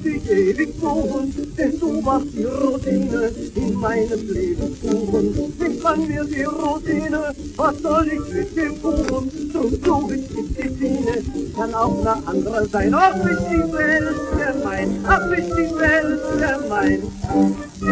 dich ewig suchen, denn du warst die Rosine in meinem Lebenskuchen. Nimm mir die Rosine, was soll ich mit dem Kuchen? Du bist die Sine, kann auch eine andere sein. Ach, ist die Welt gemein, ach, ist die Welt gemein.